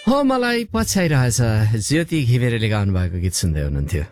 हो मलाई पछ्याइरहेछ ज्योति घिमिरेले गाउनु भएको गीत सुन्दै हुनुहुन्थ्यो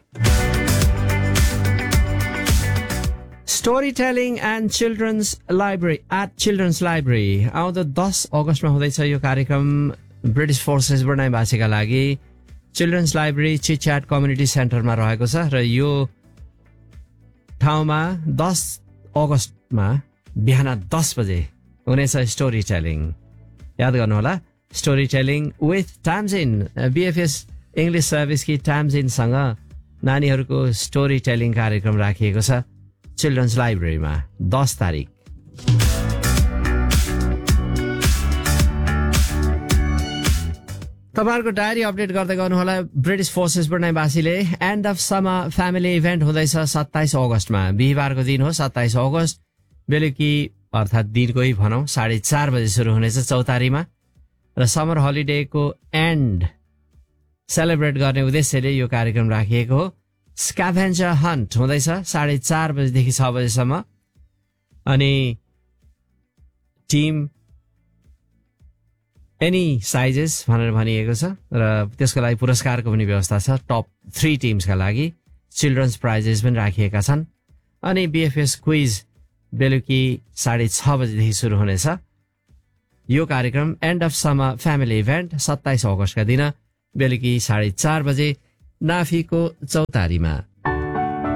story telling and children's library at children's library आउँदो 10 अगस्तमा हुँदैछ यो कार्यक्रम ब्रिटिस फोर्सेस बनाइ भाषीका लागि चिल्ड्रन्स लाइब्रेरी चिटच्याट कम्युनिटी सेन्टरमा रहेको छ र यो ठाउँमा 10 अगस्तमा बिहान 10 बजे हुनेछ स्टोरी टेलिङ याद गर्नुहोला स्टोरी टेलिङ विथ टाम्जिन बिएफएस इङ्ग्लिस सर्भिसकी टाम्जिनसँग नानीहरूको स्टोरी टेलिङ कार्यक्रम राखिएको छ चिल्ड्रन्स लाइब्रेरीमा 10 तारिक तपाईहरुको डायरी अपडेट गर्दै गर्नुहोला British forces बनाइवासीले and of summer family event हुँदैछ 27 अगस्तमा बिहीबारको दिन हो 27 अगस्त बेलुकी अर्थात् दिनकै भनौं 4:30 बजे सुरु हुनेछ चौतारीमा र समर हलिडेको एन्ड सेलिब्रेट गर्ने उद्देश्यले यो कार्यक्रम राखिएको हो स्क्याभेन्जर हन्ट हुँदैछ 4:30 बजेदेखि 6 बजेसम्म अनि टिम एनी साइजेस भनेर भनिएको छ र त्यसको लागि पुरस्कारको पनि व्यवस्था छ टप 3 टिम्सका लागि चिल्ड्रन्स प्राइजेस पनि राखिएका छन् अनि बीएफएस क्विज बेलुकी 6:30 बजेदेखि सुरु हुनेछ यो कार्यक्रम and of summer family event 27 अगस्तका दिन बेलुकी 4:30 बजे नाफीको चौतारीमा